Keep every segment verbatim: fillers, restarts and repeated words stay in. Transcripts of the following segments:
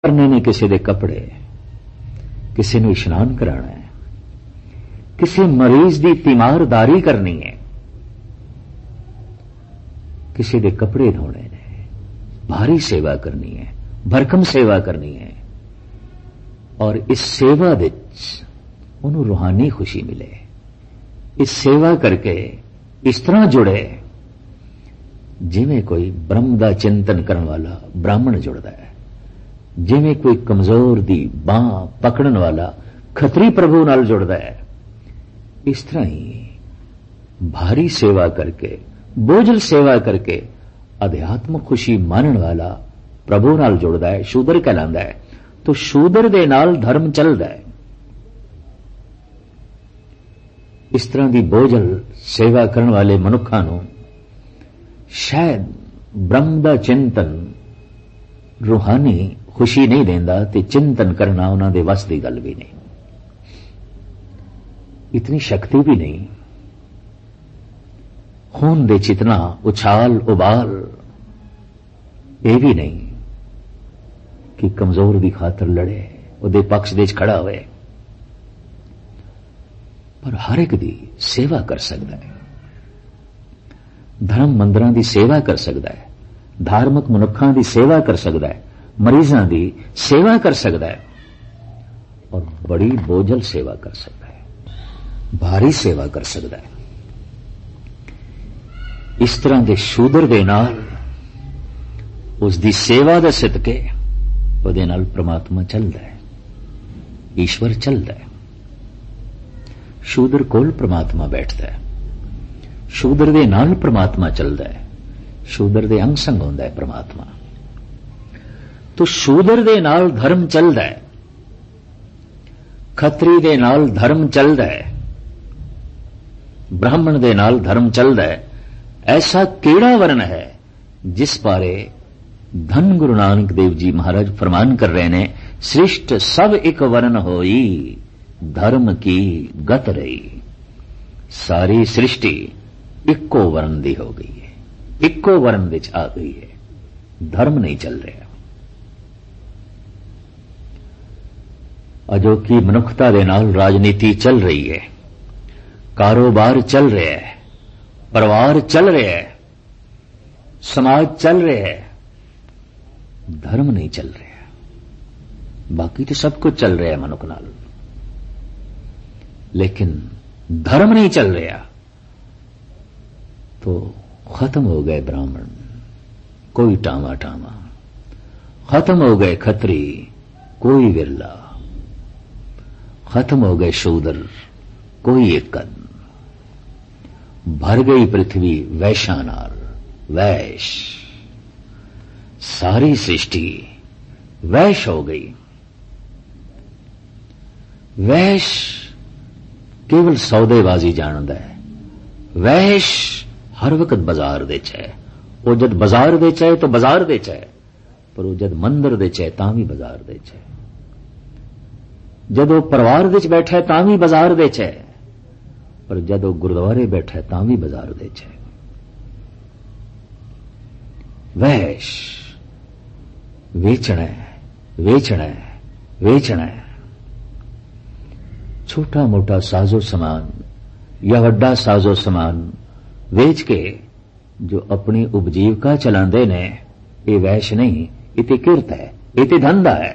करने ने किसी दे कपड़े, किसी ने इशनान कराना है, किसी मरीज की तीमारदारी करनी है, किसी दे कपड़े धोने ने, भारी सेवा करनी है, भरकम सेवा करनी है और इस सेवा विच उन्होंने रूहानी खुशी मिले। इस सेवा करके इस तरह जुड़े जिवें कोई ब्रह्म का चिंतन करने वाला ब्राह्मण जुड़ता है, जिवें कोई कमजोर दी बांह पकड़न वाला खतरी प्रभु नाल जुड़ता है। इस तरह ही भारी सेवा करके, बोझल सेवा करके अध्यात्म खुशी मानन वाला प्रभु नाल जुड़ता है, शूदर कहलांदा है। तो शूदर दे नाल धर्म चलदा है। इस तरह की बोझल सेवा करने वाले मनुखा नूं शायद ब्रह्म दा चिंतन रूहानी खुशी नहीं देंदा ते चिंतन करना उन्हां दे वस दी गल भी नहीं, इतनी शक्ति भी नहीं। खून दे चितना उछाल उबाल ये भी नहीं कि कमजोर की खातर लड़े, उहदे पक्ष दे खड़ा होए, पर हर एक दी सेवा कर सकता है, धर्म मंदिरां दी सेवा कर सकता है, धार्मिक मनुखां दी सेवा कर सकता है, मरीजां दी सेवा कर सकता है और बड़ी बोझल सेवा कर सकता है, भारी सेवा कर सकता है। इस तरह के शूदर दे नाल उसकी सेवा दे सदके उहदे नाल परमात्मा चलदा है, ईश्वर चलदा है। शूदर कोल परमात्मा बैठता है, शूदर दे नाल परमात्मा चलदा है, शूदर दे अंग संग होंदा है परमात्मा। तो शूदर दे नाल धर्म चलदा है, खतरी दे नाल धर्म चलदा है, ब्राह्मण दे नाल धर्म चलदा है। ऐसा केड़ा वर्ण है जिस बारे धन गुरु नानक देव जी महाराज फरमान कर रहे ने, श्रेष्ठ सब एक वर्ण होई, धर्म की गत रही। सारी सृष्टि इक्को वर्ण दी हो गई है, इक्को वर्ण विच आ गई है, धर्म नहीं चल रहा। अजोकी मनुखता दे नाल राजनीति चल रही है, कारोबार चल रहा है, परिवार चल रहा है, समाज चल रहा है, धर्म नहीं चल रहा। बाकी तो सब कुछ चल रहा है मनुख नाल, लेकिन धर्म नहीं चल रहा। तो खत्म हो गए ब्राह्मण, कोई टामा टामा, खत्म हो गए खत्री, कोई विरला, खत्म हो गए शूदर, कोई एक कद। भर गई पृथ्वी वैश्या नाल, वैश्य, सारी सृष्टि वैश्य हो गई। वैश्य केवल सौदेबाजी जानता है, वैश्य हर वक्त बाजार दे च है। वो जद बाजार दे च है तो बाजार दे च है, पर वो जद मंदिर दे च है तां भी बाजार दे च है, जद वो परिवार विच बैठा है तां भी बाजार दे च है, पर जद वो गुरुद्वारे बैठा है तां भी बाजार दे च है। वैश्य वेचना है, वेचना है, वेचना है। छोटा मोटा साजो सामान या वड्डा साजो सामान वेच के जो अपनी उपजीविका चलांदे ने, ये वैश्य नहीं, इते किरत है, इते धंधा है।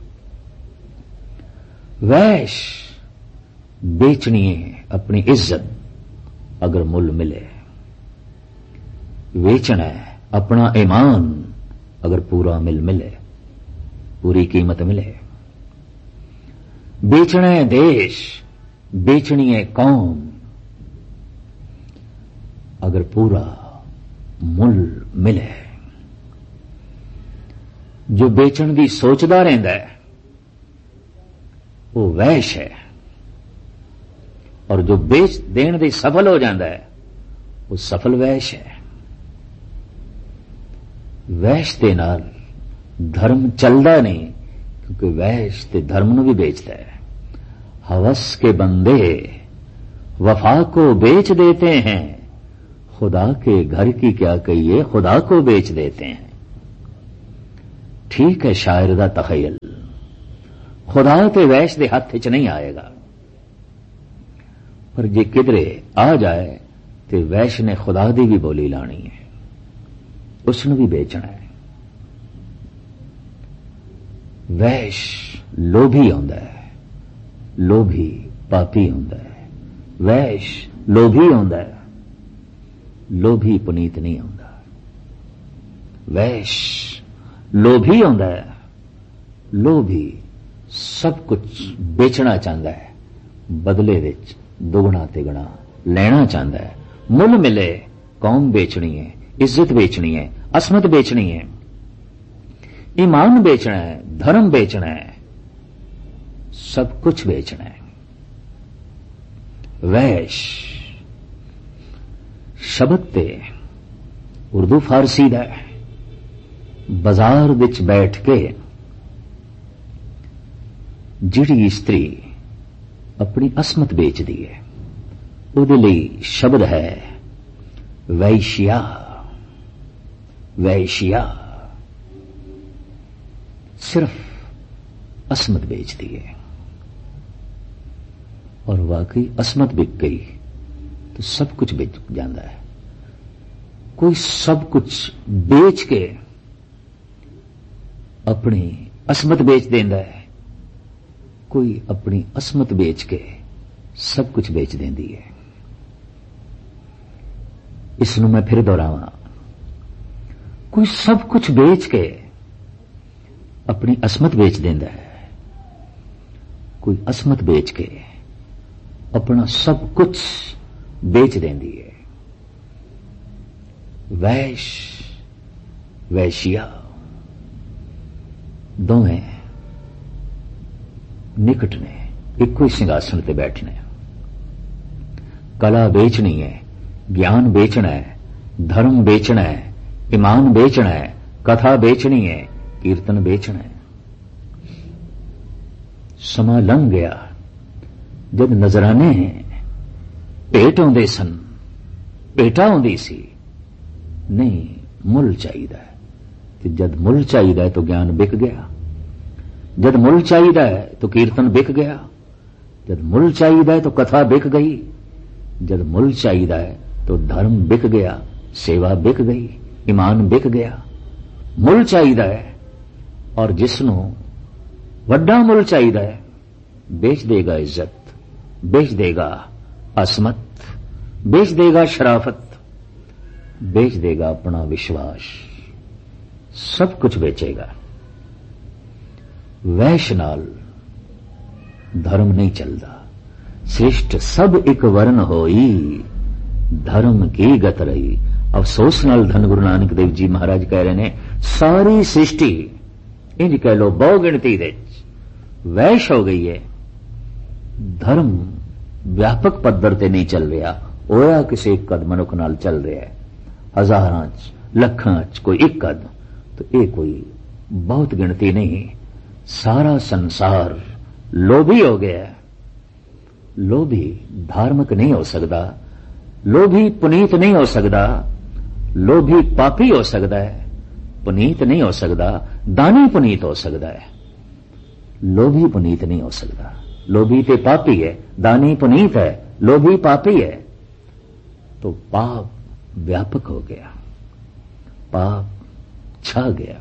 वैश्य बेचनी है अपनी इज्जत अगर मुल मिले, वेचना है अपना ईमान अगर पूरा मिल मिले, पूरी कीमत मिले। बेचना है देश, बेचनी है कौम अगर पूरा मुल मिले। जो बेचण की सोचदा रहिंदा है वो वैश्य है, और जो बेच देण दे सफल हो जाता है वो सफल वैश्य है। वैश्य दे नाल धर्म चलदा नहीं, क्योंकि वैश्य ते धर्म नूं भी बेचता है। हवस के बंदे वफा को बेच देते हैं, खुदा के घर की क्या कहिए खुदा को बेच देते हैं। ठीक है शायर दा तखयल, खुदा ते वैश दे हथ च नहीं आएगा, पर जे किधरे आ जाए तो वैश ने खुदा दी भी बोली लानी है, उसनू भी बेचना है। वैश लोभी आंदा है, लोभी पापी आंदा है। वैश लोभी आंदा है, लोभी पुनीत नहीं आंदा। वैश लोभी आंदा है, लोभी सब कुछ बेचना चाहता है, बदले विच दुगना तिगुना लेना चाहता है। मुल मिले कौम बेचनी है, इज्जत बेचनी है, असमत बेचनी है, ईमान बेचना है, धर्म बेचना है, सब कुछ बेचना है। वैश शब्द ते उर्दू फारसी दा है। बाजार विच बैठ के जिहड़ी स्त्री अपनी असमत बेचदी है, उहदे लई शब्द है वैश्या। वैश्या सिर्फ असमत बेचती है, और वाकई असमत बिक गई तो सब कुछ बिक जाता है। कोई सब कुछ बेच के अपनी असमत बेच देता है, कोई अपनी असमत बेच के सब कुछ बेच देती है। इसनू मैं फिर दोहरावां, कोई सब कुछ बेच के अपनी असमत बेच देता है, कोई असमत बेच के अपना सब कुछ बेच देती है। वैश वैश्या दोवें निकट ने, इको ही सिंहासन ते बैठने। कला बेचनी है, ज्ञान बेचना है, धर्म बेचना है, ईमान बेचना है, कथा बेचनी है, कीर्तन बेचना है। समा लंघ गया जब नजराने भेट आउंदे सन, भेटा आउंदी सी, नहीं मुल चाहिदा है। ते जद मुल चाहिदा है तो ज्ञान बिक गया, जद मुल चाहिदा है तो कीर्तन बिक गया, जद मुल चाहिदा है तो कथा बिक गई, जद मुल चाहिदा है तो धर्म बिक गया, सेवा बिक गई, ईमान बिक गया। मुल चाहिदा है, और जिसनू वड्डा मुल चाहिदा है बेच देगा इज्जत, बेच देगा असमत, बेच देगा शराफत, बेच देगा अपना विश्वास, सब कुछ बेचेगा। वैश नाल धर्म नहीं चलता। श्रेष्ठ सब एक वर्ण होई, धर्म की गत रही। अफसोस नाल धन गुरु नानक देव जी महाराज कह रहे ने, सारी सृष्टि इंज कह लो बहु गिणती दे वैश हो गई है। धर्म व्यापक पद्धर ते नहीं चल रहा, होया किसी एक कद मनुख नाल चल रहा है, हजारां च लखां च कोई एक कद, तो ये कोई बहुत गिणती नहीं। सारा संसार लोभी हो गया है। लोभी धार्मिक नहीं हो सकता, लोभी पुनीत नहीं हो सकता, लोभी पापी हो सकता है, पुनीत नहीं हो सकता। दानी पुनीत हो सकता है, लोभी पुनीत नहीं हो सकता। लोभी ते पापी है, दानी पुनीत है, लोभी पापी है। तो पाप व्यापक हो गया, पाप छा गया।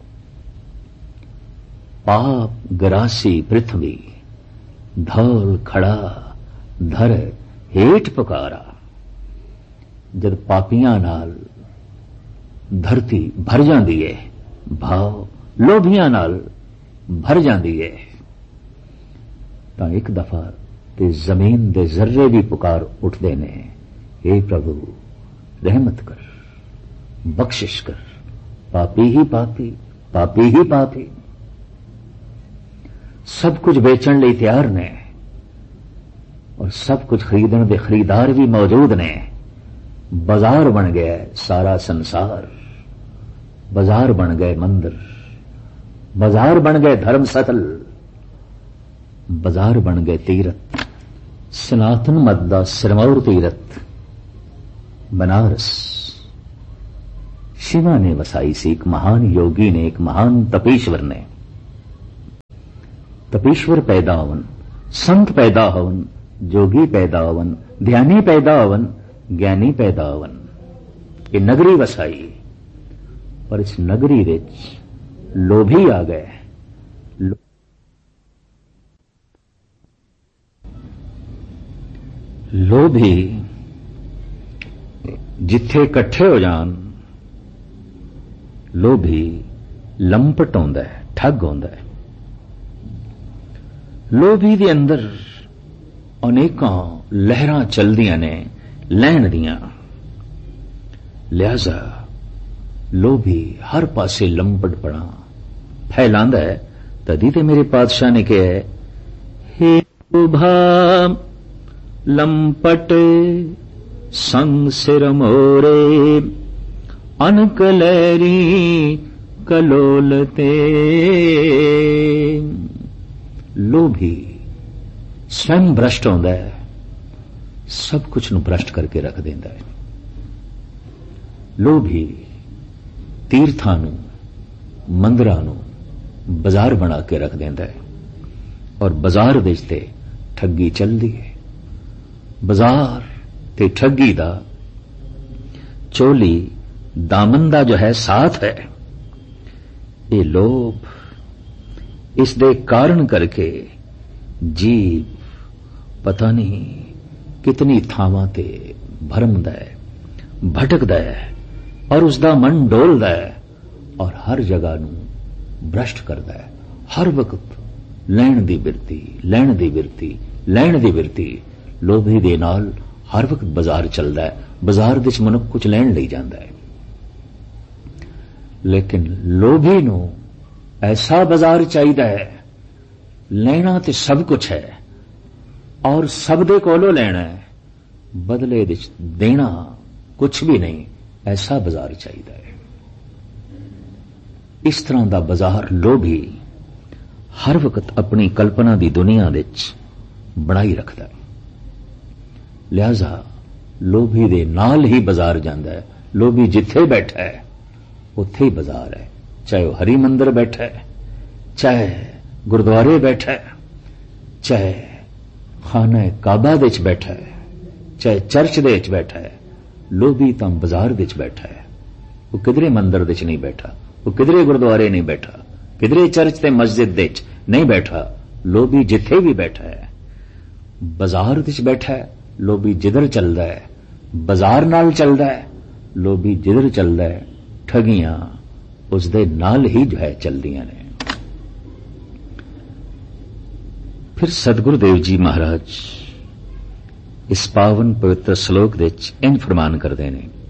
पाप ग्रासी पृथ्वी, धौल खड़ा धर हेठ पुकारा। जद पापियां नाल धरती भर जाती है, भाव लोभियां नाल भर जाती है, तो एक दफा ते जमीन दे जर्रे भी पुकार उठते ने, हे प्रभु रहमत कर, बख्शिश कर, पापी ही पापी, पापी ही पापी। सब कुछ बेचण लई तैयार ने, और सब कुछ खरीदण दे खरीदार भी मौजूद ने। बाजार बन गया सारा संसार, बाजार बन गए मंदिर, बाजार बन गए धर्मस्थल, बाजार बन गए तीरथ। सनातन मत दा सिरमौर तीरथ बनारस, शिवा ने वसाई सी, एक महान योगी ने, एक महान तपेश्वर ने। तपेश्वर पैदा होवन, संत पैदा होवन, जोगी पैदा होवन, ध्यानी पैदा होवन, ज्ञानी पैदा होवन। ये नगरी वसाई, पर इस नगरी विच लोभी आ गए। लो... लोभी जिथे इकट्ठे हो जान, लोभी लंपट होंदा है, ठग होंदा है। लोभी दे अंदर अनेकां लहरां चलदियां ने लैण दियां, लिहाजा लोभी हर पासे लंपटपना फैलांदा है। तदी ते मेरे पातशाह ने कहा है, हे लोभा लंपट संग सिर मोरे, अनकलैरी कलोलते। लोभी स्वयं भ्रष्ट होंदा है, सब कुछ नूं भ्रष्ट करके रख देंदा है। लोभी तीर्थां नूं, मंदिरां नूं बाजार बना के रख देंदा है, और बाजार विच ते ठगी चलदी है। बाजार ते ठगी दा चोली दामन दा जो है साथ है। ये लोभ, इस दे कारण करके जीव पता नहीं कितनी थावां ते भरमदा है, भटकदा है, और उसका मन डोलदा है, और हर जगह नूं भ्रष्ट करदा है। हर वक्त लैण दी बिरती, लैण दी बिरती, लैण दी बिरती। लोभी दे नाल हर वक्त बाजार चलदा है, बाजार विच मनुख कुछ लैण लई जांदा है। लेकिन लोभी नूं ऐसा बाजार चाहिदा है, लेना ते सब कुछ है और सब दे कोलों लेना है, बदले विच देना कुछ भी नहीं, ऐसा बाजार चाहिदा है। इस तरह दा बाजार लोभी हर वक्त अपनी कल्पना दी दुनिया विच बनाई रखदा है। लिहाजा लोभी दे नाल ही बाजार जांदा है। लोभी जिथे बैठा है उत्थे ही बाजार है, चाहे वह हरि मंदिर बैठा है, चाहे गुरुद्वारे बैठा है, चाहे खाना काबा विच बैठा है, चाहे चर्च दे विच बैठा है। लोभी तां बाजार विच बैठा है, वो किधरे मंदिर विच नहीं बैठा, वो किधरे गुरुद्वारे नहीं बैठा, किधरे चर्च ते मस्जिद विच नहीं बैठा। लोभी जिथे भी बैठा है बाजार विच बैठा है। लोभी जिधर चलदा है बाजार नाल चलदा है। लोभी जिधर चलदा है ठगियां उस दे नाल ही जो है चलदियां ने। फिर सतगुरुदेव जी महाराज इस पावन पवित्र श्लोक विच इंज फरमान करदे ने,